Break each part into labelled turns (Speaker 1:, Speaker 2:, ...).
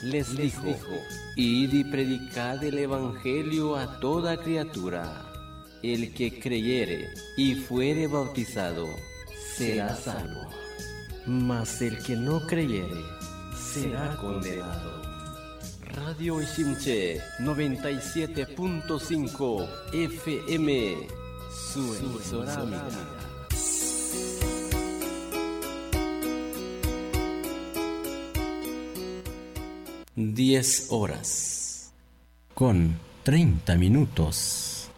Speaker 1: les dijo: Id y predicad el evangelio a toda criatura. El que creyere y fuere bautizado será salvo, mas el que no creyere será condenado. Radio Ishimche 97.5 FM, su emisora amiga. 10:00 con 30 minutos.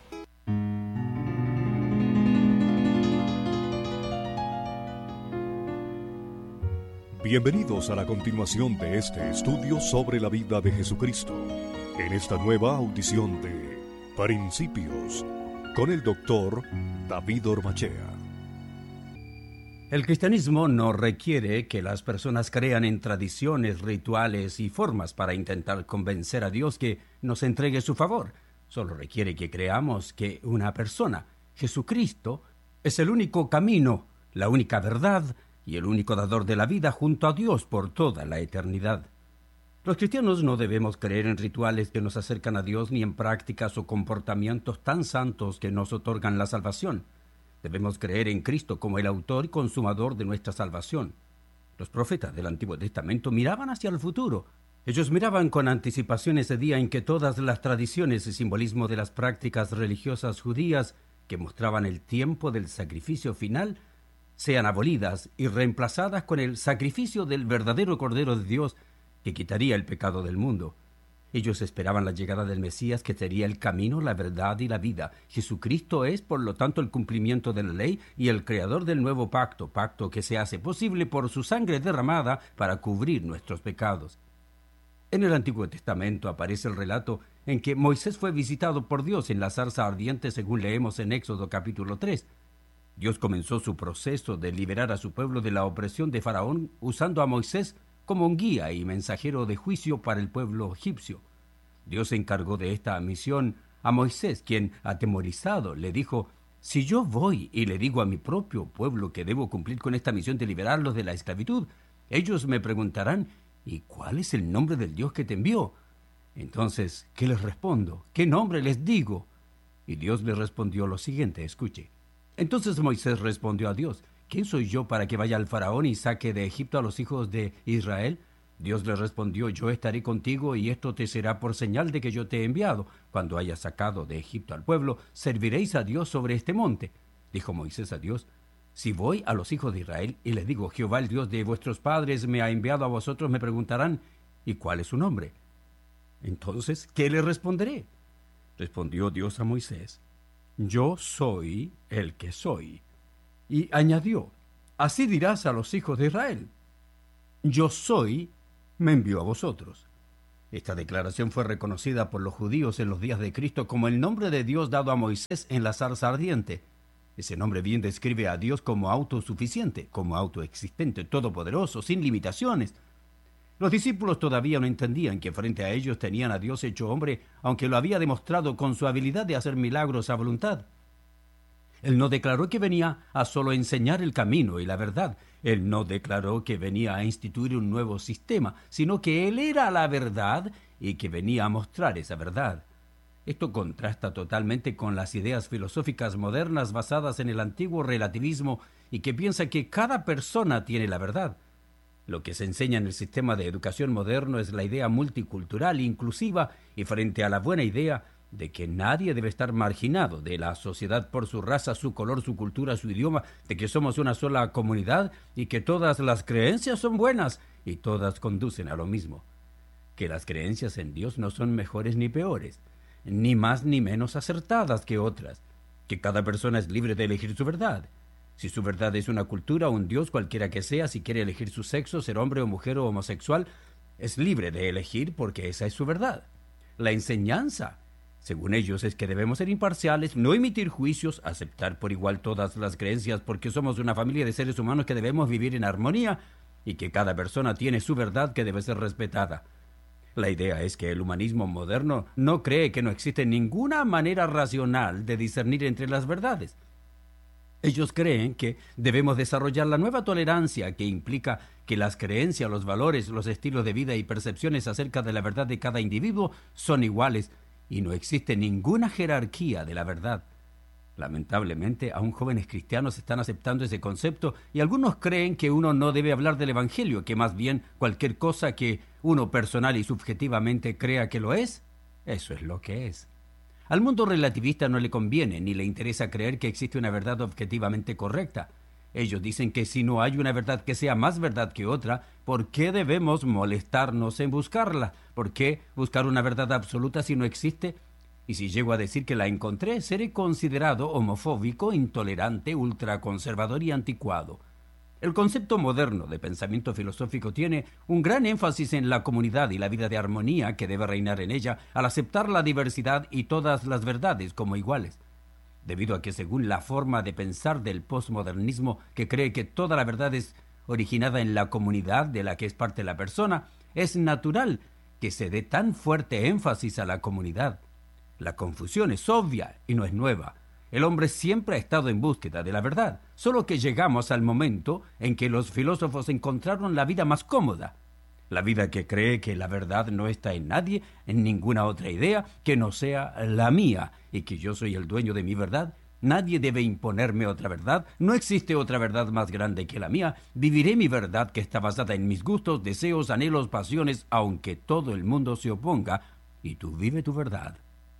Speaker 2: Bienvenidos a la continuación de este estudio sobre la vida de Jesucristo, en esta nueva audición de Principios, con el doctor David Ormachea.
Speaker 3: El cristianismo no requiere que las personas crean en tradiciones, rituales y formas para intentar convencer a Dios que nos entregue su favor. Solo requiere que creamos que una persona, Jesucristo, es el único camino, la única verdad y el único dador de la vida junto a Dios por toda la eternidad. Los cristianos no debemos creer en rituales que nos acercan a Dios ni en prácticas o comportamientos tan santos que nos otorgan la salvación. Debemos creer en Cristo como el autor y consumador de nuestra salvación. Los profetas del Antiguo Testamento miraban hacia el futuro. Ellos miraban con anticipación ese día en que todas las tradiciones y simbolismo de las prácticas religiosas judías que mostraban el tiempo del sacrificio final sean abolidas y reemplazadas con el sacrificio del verdadero Cordero de Dios que quitaría el pecado del mundo. Ellos esperaban la llegada del Mesías, que sería el camino, la verdad y la vida. Jesucristo es, por lo tanto, el cumplimiento de la ley y el creador del nuevo pacto, pacto que se hace posible por su sangre derramada para cubrir nuestros pecados. En el Antiguo Testamento aparece el relato en que Moisés fue visitado por Dios en la zarza ardiente, según leemos en Éxodo capítulo 3. Dios comenzó su proceso de liberar a su pueblo de la opresión de Faraón usando a Moisés como un guía y mensajero de juicio para el pueblo egipcio. Dios encargó de esta misión a Moisés, quien, atemorizado, le dijo: si yo voy y le digo a mi propio pueblo que debo cumplir con esta misión de liberarlos de la esclavitud, ellos me preguntarán: ¿y cuál es el nombre del Dios que te envió? Entonces, ¿qué les respondo? ¿Qué nombre les digo? Y Dios le respondió lo siguiente, escuche. Entonces Moisés respondió a Dios: ¿quién soy yo para que vaya al faraón y saque de Egipto a los hijos de Israel? Dios le respondió: yo estaré contigo y esto te será por señal de que yo te he enviado. Cuando hayas sacado de Egipto al pueblo, serviréis a Dios sobre este monte. Dijo Moisés a Dios: si voy a los hijos de Israel y les digo: Jehová, el Dios de vuestros padres, me ha enviado a vosotros, me preguntarán: ¿y cuál es su nombre? Entonces, ¿qué le responderé? Respondió Dios a Moisés: yo soy el que soy. Y añadió: así dirás a los hijos de Israel: yo soy, me envió a vosotros. Esta declaración fue reconocida por los judíos en los días de Cristo como el nombre de Dios dado a Moisés en la zarza ardiente. Ese nombre bien describe a Dios como autosuficiente, como autoexistente, todopoderoso, sin limitaciones. Los discípulos todavía no entendían que frente a ellos tenían a Dios hecho hombre, aunque lo había demostrado con su habilidad de hacer milagros a voluntad. Él no declaró que venía a solo enseñar el camino y la verdad. Él no declaró que venía a instituir un nuevo sistema, sino que Él era la verdad y que venía a mostrar esa verdad. Esto contrasta totalmente con las ideas filosóficas modernas basadas en el antiguo relativismo y que piensa que cada persona tiene la verdad. Lo que se enseña en el sistema de educación moderno es la idea multicultural e inclusiva, y frente a la buena idea de que nadie debe estar marginado de la sociedad por su raza, su color, su cultura, su idioma, de que somos una sola comunidad y que todas las creencias son buenas y todas conducen a lo mismo. Que las creencias en Dios no son mejores ni peores, ni más ni menos acertadas que otras, que cada persona es libre de elegir su verdad. Si su verdad es una cultura o un Dios, cualquiera que sea, si quiere elegir su sexo, ser hombre o mujer o homosexual, es libre de elegir porque esa es su verdad. La enseñanza, según ellos, es que debemos ser imparciales, no emitir juicios, aceptar por igual todas las creencias porque somos una familia de seres humanos que debemos vivir en armonía y que cada persona tiene su verdad que debe ser respetada. La idea es que el humanismo moderno no cree que no existe ninguna manera racional de discernir entre las verdades. Ellos creen que debemos desarrollar la nueva tolerancia que implica que las creencias, los valores, los estilos de vida y percepciones acerca de la verdad de cada individuo son iguales y no existe ninguna jerarquía de la verdad. Lamentablemente, aún jóvenes cristianos están aceptando ese concepto y algunos creen que uno no debe hablar del Evangelio, que más bien cualquier cosa que uno personal y subjetivamente crea que lo es, eso es lo que es. Al mundo relativista no le conviene ni le interesa creer que existe una verdad objetivamente correcta. Ellos dicen que si no hay una verdad que sea más verdad que otra, ¿por qué debemos molestarnos en buscarla? ¿Por qué buscar una verdad absoluta si no existe? Y si llego a decir que la encontré, seré considerado homofóbico, intolerante, ultraconservador y anticuado. El concepto moderno de pensamiento filosófico tiene un gran énfasis en la comunidad y la vida de armonía que debe reinar en ella al aceptar la diversidad y todas las verdades como iguales. Debido a que según la forma de pensar del posmodernismo que cree que toda la verdad es originada en la comunidad de la que es parte la persona, es natural que se dé tan fuerte énfasis a la comunidad. La confusión es obvia y no es nueva. El hombre siempre ha estado en búsqueda de la verdad, solo que llegamos al momento en que los filósofos encontraron la vida más cómoda. La vida que cree que la verdad no está en nadie, en ninguna otra idea que no sea la mía, y que yo soy el dueño de mi verdad. Nadie debe imponerme otra verdad, no existe otra verdad más grande que la mía. Viviré mi verdad que está basada en mis gustos, deseos, anhelos, pasiones, aunque todo el mundo se oponga, y tú vive tu verdad.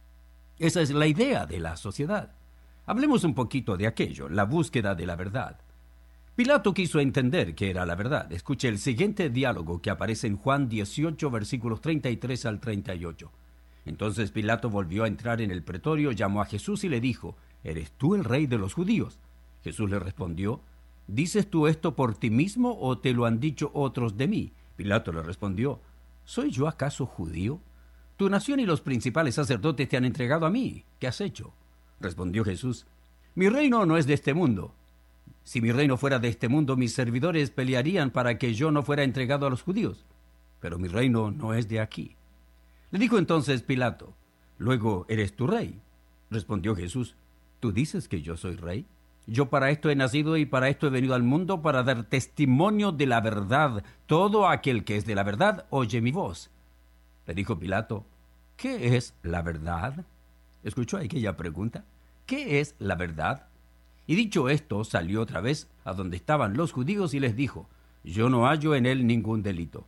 Speaker 3: Esa es la idea de la sociedad. Hablemos un poquito de aquello, la búsqueda de la verdad. Pilato quiso entender qué era la verdad. Escuche el siguiente diálogo que aparece en Juan 18, versículos 33 al 38. Entonces Pilato volvió a entrar en el pretorio, llamó a Jesús y le dijo: ¿Eres tú el rey de los judíos? Jesús le respondió: ¿Dices tú esto por ti mismo o te lo han dicho otros de mí? Pilato le respondió: ¿Soy yo acaso judío? Tu nación y los principales sacerdotes te han entregado a mí. ¿Qué has hecho? Respondió Jesús: Mi reino no es de este mundo. Si mi reino fuera de este mundo, mis servidores pelearían para que yo no fuera entregado a los judíos. Pero mi reino no es de aquí. Le dijo entonces Pilato: ¿Luego eres tu rey? Respondió Jesús: ¿Tú dices que yo soy rey? Yo para esto he nacido y para esto he venido al mundo, para dar testimonio de la verdad. Todo aquel que es de la verdad oye mi voz. Le dijo Pilato: ¿Qué es la verdad? ¿Escuchó aquella pregunta? ¿Qué es la verdad? Y dicho esto, salió otra vez a donde estaban los judíos y les dijo: Yo no hallo en él ningún delito.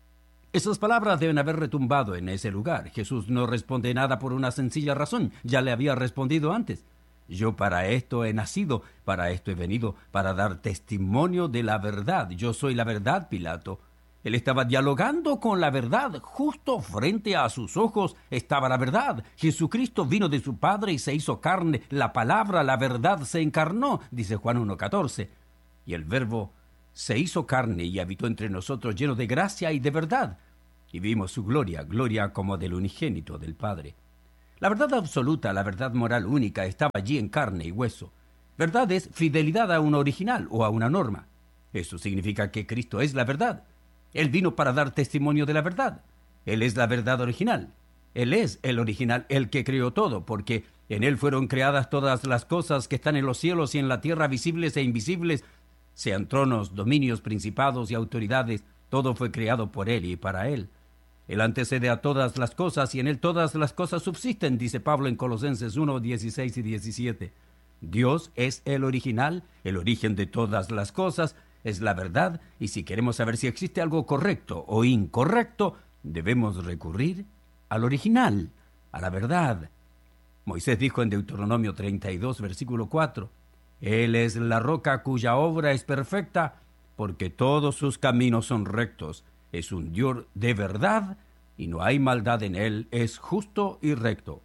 Speaker 3: Esas palabras deben haber retumbado en ese lugar. Jesús no responde nada por una sencilla razón. Ya le había respondido antes. Yo para esto he nacido, para esto he venido, para dar testimonio de la verdad. Yo soy la verdad, Pilato. Él estaba dialogando con la verdad. Justo frente a sus ojos estaba la verdad. Jesucristo vino de su Padre y se hizo carne. La palabra, la verdad, se encarnó, dice Juan 1:14. Y el Verbo se hizo carne y habitó entre nosotros, lleno de gracia y de verdad. Y vimos su gloria, gloria como del unigénito del Padre. La verdad absoluta, la verdad moral única, estaba allí en carne y hueso. Verdad es fidelidad a una original o a una norma. Eso significa que Cristo es la verdad. Él vino para dar testimonio de la verdad. Él es la verdad original. Él es el original, el que creó todo, porque en Él fueron creadas todas las cosas que están en los cielos y en la tierra, visibles e invisibles, sean tronos, dominios, principados y autoridades. Todo fue creado por Él y para Él. Él antecede a todas las cosas y en Él todas las cosas subsisten, dice Pablo en Colosenses 1, 16 y 17. Dios es el original, el origen de todas las cosas, es la verdad, y si queremos saber si existe algo correcto o incorrecto, debemos recurrir al original, a la verdad. Moisés dijo en Deuteronomio 32, versículo 4, Él es la roca cuya obra es perfecta, porque todos sus caminos son rectos. Es un Dios de verdad, y no hay maldad en Él, es justo y recto.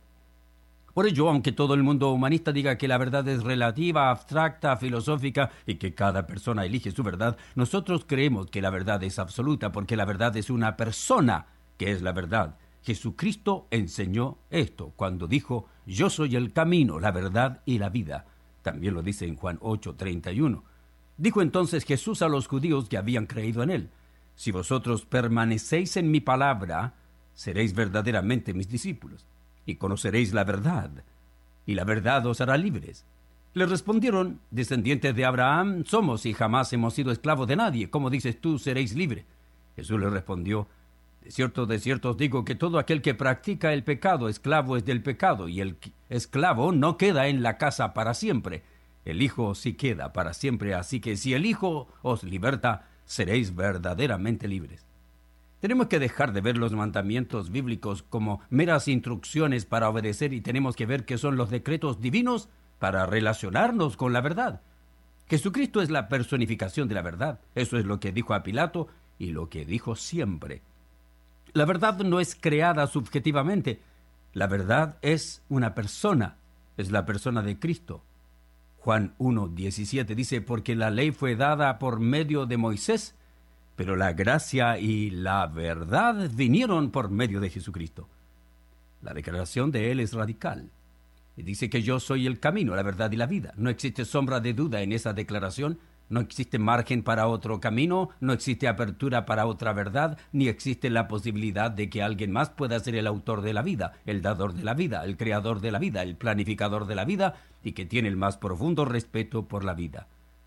Speaker 3: Por ello, aunque todo el mundo humanista diga que la verdad es relativa, abstracta, filosófica y que cada persona elige su verdad, nosotros creemos que la verdad es absoluta porque la verdad es una persona que es la verdad. Jesucristo enseñó esto cuando dijo: Yo soy el camino, la verdad y la vida. También lo dice en Juan 8:31. Dijo entonces Jesús a los judíos que habían creído en Él: Si vosotros permanecéis en mi palabra, seréis verdaderamente mis discípulos, y conoceréis la verdad, y la verdad os hará libres. Le respondieron: descendientes de Abraham somos y jamás hemos sido esclavos de nadie. ¿Cómo dices tú, seréis libres? Jesús le respondió: de cierto os digo que todo aquel que practica el pecado, esclavo es del pecado, y el esclavo no queda en la casa para siempre. El Hijo sí queda para siempre, así que si el Hijo os liberta, seréis verdaderamente libres. Tenemos que dejar de ver los mandamientos bíblicos como meras instrucciones para obedecer y tenemos que ver que son los decretos divinos para relacionarnos con la verdad. Jesucristo es la personificación de la verdad. Eso es lo que dijo a Pilato y lo que dijo siempre. La verdad no es creada subjetivamente. La verdad es una persona. Es la persona de Cristo. Juan 1:17 dice: porque la ley fue dada por medio de Moisés, pero la gracia y la verdad vinieron por medio de Jesucristo. La declaración de él es radical. Y dice que yo soy el camino, la verdad y la vida. No existe sombra de duda en esa declaración. No existe margen para otro camino, no existe apertura para otra verdad, ni existe la posibilidad de que alguien más pueda ser el autor de la vida, el dador de la vida, el creador de la vida, el planificador de la vida, y que tiene el más profundo respeto por la vida.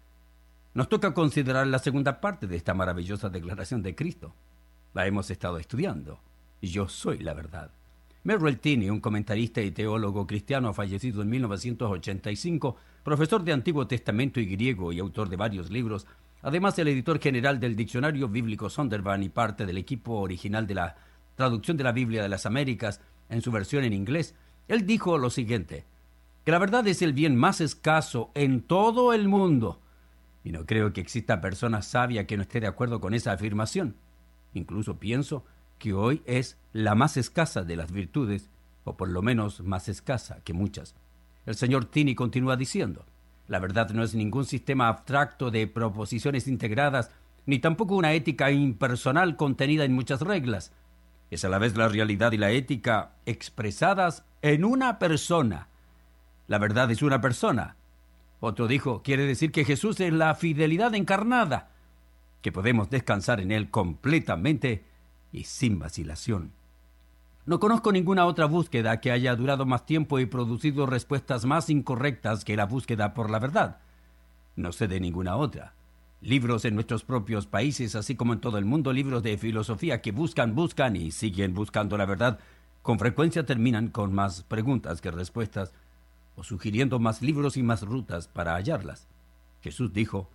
Speaker 3: Nos toca considerar la segunda parte de esta maravillosa declaración de Cristo. La hemos estado estudiando. Yo soy la verdad. Merrill Tenney, un comentarista y teólogo cristiano fallecido en 1985, profesor de Antiguo Testamento y griego y autor de varios libros, además el editor general del Diccionario Bíblico Zondervan y parte del equipo original de la traducción de la Biblia de las Américas en su versión en inglés, él dijo lo siguiente: que la verdad es el bien más escaso en todo el mundo. Y no creo que exista persona sabia que no esté de acuerdo con esa afirmación. Incluso pienso que hoy es la más escasa de las virtudes, o por lo menos más escasa que muchas. El señor Tenney continúa diciendo: la verdad no es ningún sistema abstracto de proposiciones integradas, ni tampoco una ética impersonal contenida en muchas reglas. Es a la vez la realidad y la ética expresadas en una persona. La verdad es una persona. Otro dijo: quiere decir que Jesús es la fidelidad encarnada, que podemos descansar en él completamente y sin vacilación. No conozco ninguna otra búsqueda que haya durado más tiempo y producido respuestas más incorrectas que la búsqueda por la verdad. No sé de ninguna otra. Libros en nuestros propios países, así como en todo el mundo, libros de filosofía que buscan y siguen buscando la verdad, con frecuencia terminan con más preguntas que respuestas, o sugiriendo más libros y más rutas para hallarlas. Jesús dijo: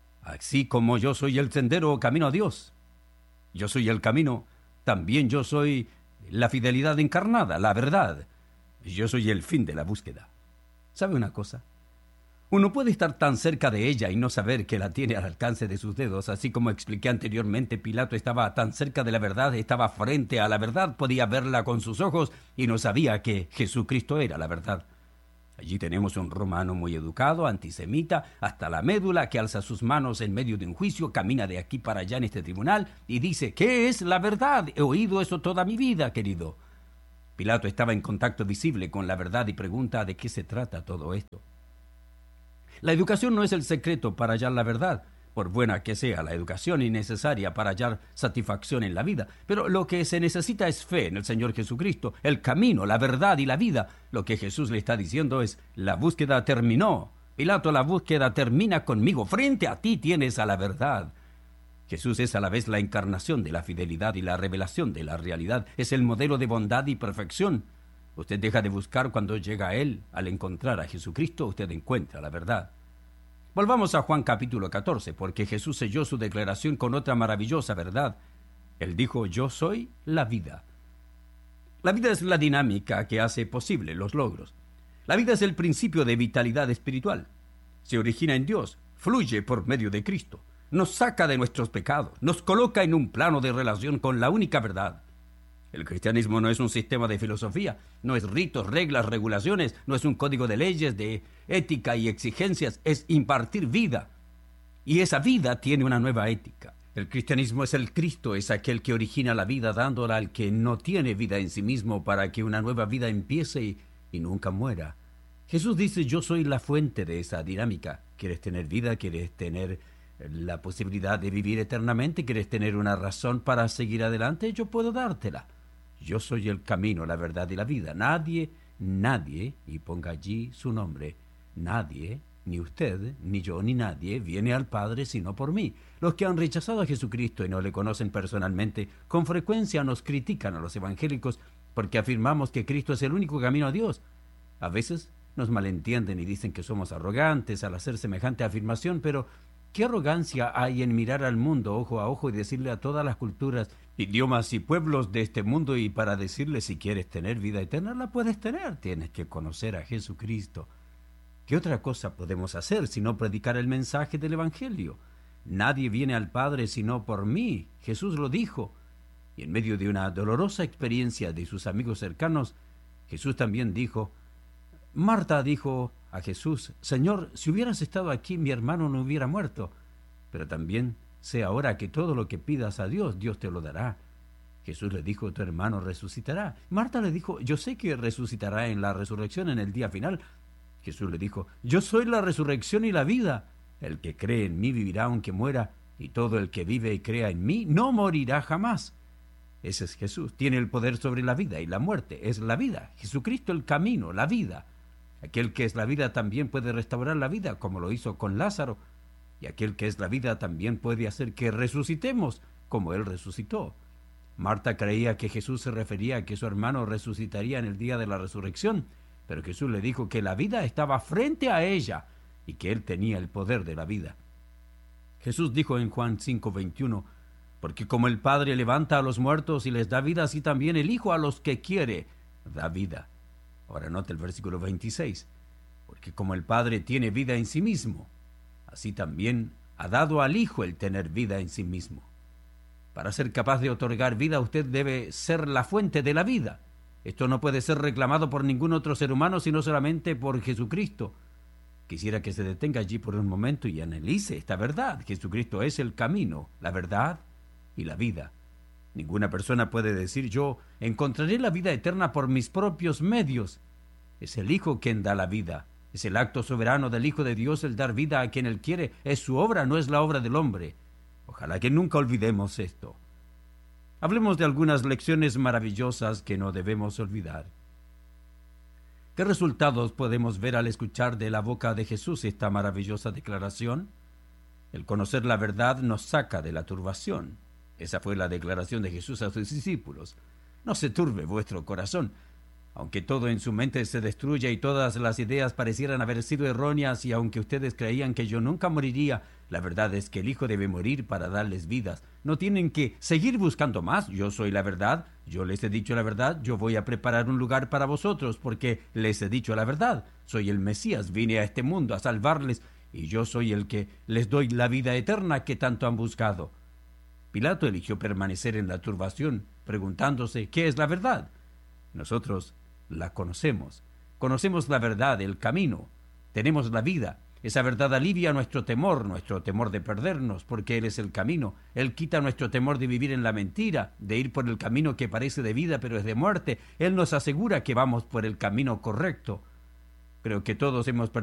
Speaker 3: así como yo soy el sendero o camino a Dios, yo soy el camino, también yo soy la fidelidad encarnada, la verdad. Yo soy el fin de la búsqueda. ¿Sabe una cosa? Uno puede estar tan cerca de ella y no saber que la tiene al alcance de sus dedos, así como expliqué anteriormente. Pilato estaba tan cerca de la verdad, estaba frente a la verdad, podía verla con sus ojos y no sabía que Jesucristo era la verdad. Allí tenemos un romano muy educado, antisemita, hasta la médula, que alza sus manos en medio de un juicio, camina de aquí para allá en este tribunal y dice: ¿qué es la verdad? He oído eso toda mi vida, querido. Pilato estaba en contacto visible con la verdad y pregunta: ¿de qué se trata todo esto? La educación no es el secreto para hallar la verdad, por buena que sea la educación innecesaria para hallar satisfacción en la vida. Pero lo que se necesita es fe en el Señor Jesucristo, el camino, la verdad y la vida. Lo que Jesús le está diciendo es: la búsqueda terminó. Pilato, la búsqueda termina conmigo. Frente a ti tienes a la verdad. Jesús es a la vez la encarnación de la fidelidad y la revelación de la realidad. Es el modelo de bondad y perfección. Usted deja de buscar cuando llega a Él. Al encontrar a Jesucristo, usted encuentra la verdad. Volvamos a Juan capítulo 14, porque Jesús selló su declaración con otra maravillosa verdad. Él dijo: yo soy la vida. La vida es la dinámica que hace posible los logros. La vida es el principio de vitalidad espiritual. Se origina en Dios, fluye por medio de Cristo, nos saca de nuestros pecados, nos coloca en un plano de relación con la única verdad. El cristianismo no es un sistema de filosofía, no es ritos, reglas, regulaciones, no es un código de leyes, de ética y exigencias, es impartir vida. Y esa vida tiene una nueva ética. El cristianismo es el Cristo, es aquel que origina la vida dándola al que no tiene vida en sí mismo para que una nueva vida empiece y nunca muera. Jesús dice: yo soy la fuente de esa dinámica. ¿Quieres tener vida? ¿Quieres tener la posibilidad de vivir eternamente? ¿Quieres tener una razón para seguir adelante? Yo puedo dártela. Yo soy el camino, la verdad y la vida. Nadie, y ponga allí su nombre, Nadie, ni usted, ni yo, ni nadie, viene al Padre sino por mí. Los que han rechazado a Jesucristo y no le conocen personalmente, con frecuencia nos critican a los evangélicos porque afirmamos que Cristo es el único camino a Dios. A veces nos malentienden y dicen que somos arrogantes al hacer semejante afirmación, pero ¿qué arrogancia hay en mirar al mundo ojo a ojo y decirle a todas las culturas, idiomas y pueblos de este mundo, y para decirle si quieres tener vida eterna, la puedes tener, tienes que conocer a Jesucristo? ¿Qué otra cosa podemos hacer sino predicar el mensaje del Evangelio? Nadie viene al Padre sino por mí, Jesús lo dijo. Y en medio de una dolorosa experiencia de sus amigos cercanos, Jesús también dijo, Marta dijo a Jesús, Señor, si hubieras estado aquí, mi hermano no hubiera muerto. Pero también sé ahora que todo lo que pidas a Dios, Dios te lo dará. Jesús le dijo, tu hermano resucitará. Marta le dijo, yo sé que resucitará en la resurrección en el día final. Jesús le dijo, yo soy la resurrección y la vida. El que cree en mí vivirá aunque muera, y todo el que vive y crea en mí no morirá jamás. Ese es Jesús, tiene el poder sobre la vida y la muerte, es la vida. Jesucristo el camino, la vida. Aquel que es la vida también puede restaurar la vida, como lo hizo con Lázaro. Y aquel que es la vida también puede hacer que resucitemos, como él resucitó. Marta creía que Jesús se refería a que su hermano resucitaría en el día de la resurrección, pero Jesús le dijo que la vida estaba frente a ella y que él tenía el poder de la vida. Jesús dijo en Juan 5:21, porque como el Padre levanta a los muertos y les da vida, así también el Hijo a los que quiere da vida. Ahora nota el versículo 26, porque como el Padre tiene vida en sí mismo, así también ha dado al Hijo el tener vida en sí mismo. Para ser capaz de otorgar vida, usted debe ser la fuente de la vida. Esto no puede ser reclamado por ningún otro ser humano, sino solamente por Jesucristo. Quisiera que se detenga allí por un momento y analice esta verdad. Jesucristo es el camino, la verdad y la vida. Ninguna persona puede decir, yo encontraré la vida eterna por mis propios medios. Es el Hijo quien da la vida. Es el acto soberano del Hijo de Dios el dar vida a quien Él quiere. Es su obra, no es la obra del hombre. Ojalá que nunca olvidemos esto. Hablemos de algunas lecciones maravillosas que no debemos olvidar. ¿Qué resultados podemos ver al escuchar de la boca de Jesús esta maravillosa declaración? El conocer la verdad nos saca de la turbación. Esa fue la declaración de Jesús a sus discípulos. No se turbe vuestro corazón. Aunque todo en su mente se destruya y todas las ideas parecieran haber sido erróneas, y aunque ustedes creían que yo nunca moriría, la verdad es que el Hijo debe morir para darles vidas. No tienen que seguir buscando más. Yo soy la verdad. Yo les he dicho la verdad. Yo voy a preparar un lugar para vosotros porque les he dicho la verdad. Soy el Mesías. Vine a este mundo a salvarles y yo soy el que les doy la vida eterna que tanto han buscado. Pilato eligió permanecer en la turbación, preguntándose ¿qué es la verdad? Nosotros la conocemos. Conocemos la verdad, el camino. Tenemos la vida. Esa verdad alivia nuestro temor de perdernos, porque Él es el camino. Él quita nuestro temor de vivir en la mentira, de ir por el camino que parece de vida pero es de muerte. Él nos asegura que vamos por el camino correcto. Creo que todos hemos perdido